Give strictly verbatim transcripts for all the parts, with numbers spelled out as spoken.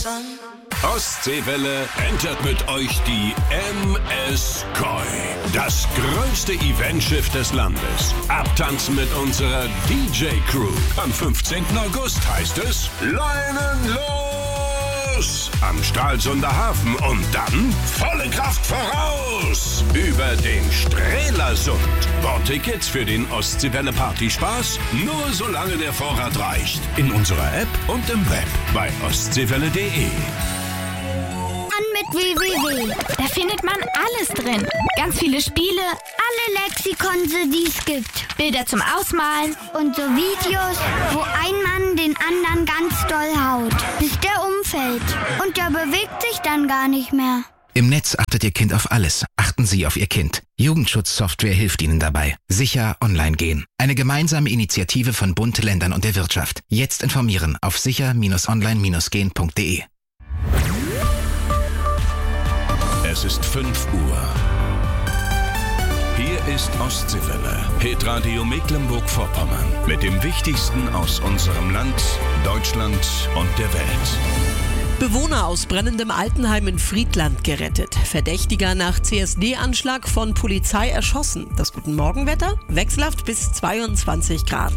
Ostseewelle entert mit euch die M S Koi. Das größte Eventschiff des Landes. Abtanzen mit unserer D J-Crew. Am fünfzehnten August heißt es Leinen los! Am Stralsunder Hafen und dann volle Kraft voraus! Über den Strelasund. Bordtickets für den Ostseewelle Partyspaß nur solange der Vorrat reicht. In unserer App und im Web bei ostseewelle punkt de. Mit w w w. Da findet man alles drin. Ganz viele Spiele, alle Lexikons, die es gibt. Bilder zum Ausmalen und so Videos, wo ein Mann den anderen ganz doll haut, bis der umfällt. Und der bewegt sich dann gar nicht mehr. Im Netz achtet Ihr Kind auf alles. Achten Sie auf Ihr Kind. Jugendschutzsoftware hilft Ihnen dabei. Sicher online gehen. Eine gemeinsame Initiative von Bund, Ländern und der Wirtschaft. Jetzt informieren auf sicher online gehen punkt de. Es ist fünf Uhr. Hier ist Ostseewelle, Hitradio Mecklenburg-Vorpommern. Mit dem Wichtigsten aus unserem Land, Deutschland und der Welt. Bewohner aus brennendem Altenheim in Friedland gerettet. Verdächtiger nach C S D-Anschlag von Polizei erschossen. Das Guten Morgenwetter? Wechselhaft bis zweiundzwanzig Grad.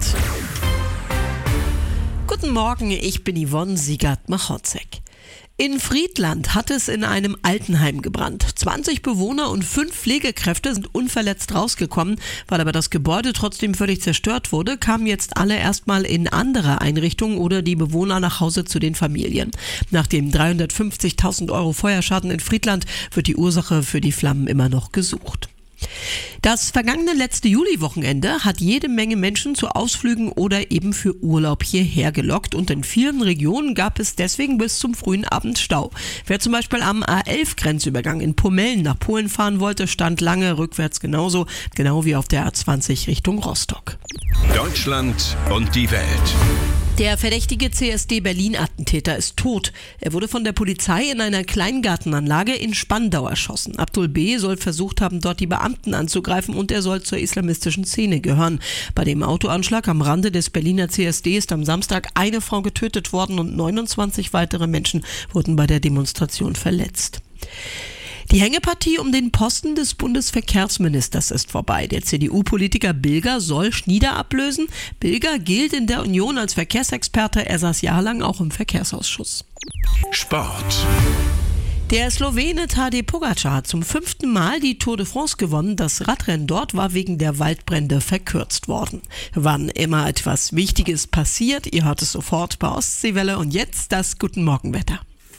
Guten Morgen, ich bin Yvonne Siegert-Machotzek. In Friedland hat es in einem Altenheim gebrannt. zwanzig Bewohner und fünf Pflegekräfte sind unverletzt rausgekommen. Weil aber das Gebäude trotzdem völlig zerstört wurde, kamen jetzt alle erstmal in andere Einrichtungen oder die Bewohner nach Hause zu den Familien. Nach dem dreihundertfünfzigtausend Euro Feuerschaden in Friedland wird die Ursache für die Flammen immer noch gesucht. Das vergangene letzte Juli-Wochenende hat jede Menge Menschen zu Ausflügen oder eben für Urlaub hierher gelockt und in vielen Regionen gab es deswegen bis zum frühen Abend Stau. Wer zum Beispiel am A elf Grenzübergang in Pomellen nach Polen fahren wollte, stand lange rückwärts genauso, genau wie auf der A zwanzig Richtung Rostock. Deutschland und die Welt. Der verdächtige C S D-Berlin-Attentäter ist tot. Er wurde von der Polizei in einer Kleingartenanlage in Spandau erschossen. Abdul B. soll versucht haben, dort die Beamten anzugreifen und er soll zur islamistischen Szene gehören. Bei dem Autoanschlag am Rande des Berliner C S D ist am Samstag eine Frau getötet worden und neunundzwanzig weitere Menschen wurden bei der Demonstration verletzt. Die Hängepartie um den Posten des Bundesverkehrsministers ist vorbei. Der C D U-Politiker Bilger soll Schnieder ablösen. Bilger gilt in der Union als Verkehrsexperte. Er saß jahrelang auch im Verkehrsausschuss. Sport. Der Slowene Tadej Pogačar hat zum fünften Mal die Tour de France gewonnen. Das Radrennen dort war wegen der Waldbrände verkürzt worden. Wann immer etwas Wichtiges passiert, ihr hört es sofort bei Ostseewelle. Und jetzt das Guten Morgenwetter.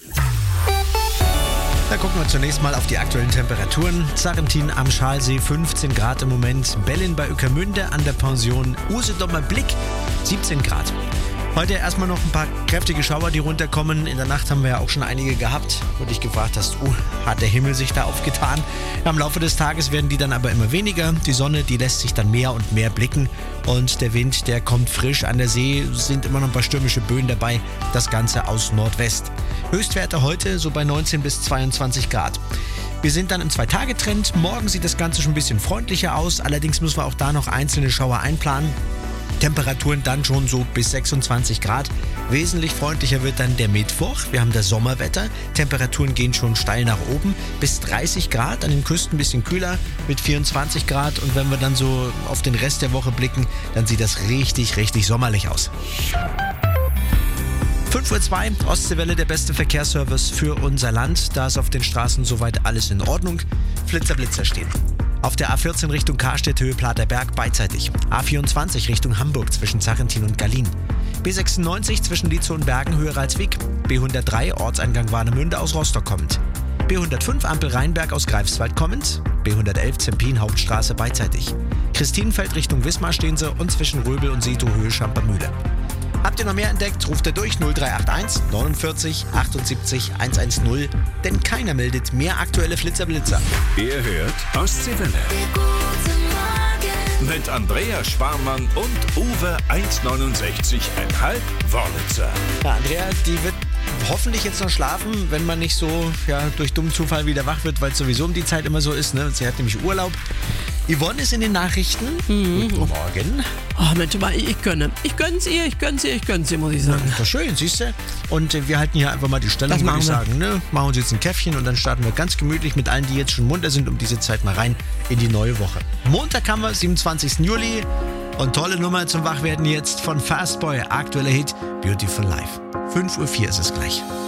Da gucken wir zunächst mal auf die aktuellen Temperaturen. Sarrentin am Schalsee fünfzehn Grad im Moment. Bellin bei Ueckermünde an der Pension. Usedomer Blick siebzehn Grad. Heute erstmal noch ein paar kräftige Schauer, die runterkommen. In der Nacht haben wir ja auch schon einige gehabt, wo du dich gefragt hast, uh, hat der Himmel sich da aufgetan? Im Laufe des Tages werden die dann aber immer weniger. Die Sonne, die lässt sich dann mehr und mehr blicken. Und der Wind, der kommt frisch. An der See sind immer noch ein paar stürmische Böen dabei. Das Ganze aus Nordwest. Höchstwerte heute so bei neunzehn bis zweiundzwanzig Grad. Wir sind dann im Zwei-Tage-Trend. Morgen sieht das Ganze schon ein bisschen freundlicher aus. Allerdings müssen wir auch da noch einzelne Schauer einplanen. Temperaturen dann schon so bis sechsundzwanzig Grad. Wesentlich freundlicher wird dann der Mittwoch. Wir haben das Sommerwetter. Temperaturen gehen schon steil nach oben. Bis dreißig Grad, an den Küsten ein bisschen kühler mit vierundzwanzig Grad. Und wenn wir dann so auf den Rest der Woche blicken, dann sieht das richtig, richtig sommerlich aus. fünf Uhr zwei, Ostseewelle, der beste Verkehrsservice für unser Land. Da ist auf den Straßen soweit alles in Ordnung. Flitzer, Blitzer stehen. Auf der A vierzehn Richtung Karstedt, Höhe Platerberg beidseitig. A vierundzwanzig Richtung Hamburg zwischen Sarrentin und Gallien. B sechsundneunzig zwischen Lietzow und Bergen, Höhe Ralswiek. B hundertdrei Ortseingang Warnemünde aus Rostock kommend. B hundertfünf Ampel Rheinberg aus Greifswald kommend. B hundertelf Zempin Hauptstraße beidseitig. Christinenfeld Richtung Wismar stehen sie und zwischen Röbel und Seto Höhe Schampermühle. Habt ihr noch mehr entdeckt, ruft ihr durch null drei acht eins neunundvierzig achtundsiebzig hundertzehn, denn keiner meldet mehr aktuelle Flitzerblitzer. Ihr hört Ostseewelle. Mit Andrea Sparmann und Uwe eins neunundsechzig Komma fünf Wörlitzer. Ja, Andrea, die wird hoffentlich jetzt noch schlafen, wenn man nicht so ja, durch dummen Zufall wieder wach wird, weil es sowieso um die Zeit immer so ist. Ne? Sie hat nämlich Urlaub. Yvonne ist in den Nachrichten. Mhm. Guten Morgen. Oh, Mensch, aber ich gönne. Ich gönn's ihr, ich gönn's ihr, ich gönn's ihr, muss ich sagen. Das ist schön, siehst du? Und äh, wir halten hier einfach mal die Stellung, würde ich sagen. Ne? Machen uns jetzt ein Käffchen und dann starten wir ganz gemütlich mit allen, die jetzt schon munter sind, um diese Zeit mal rein in die neue Woche. Montag haben wir, siebenundzwanzigsten Juli. Und tolle Nummer zum Wachwerden jetzt von Fastboy. Aktueller Hit, Beautiful Life. fünf Uhr vier ist es gleich.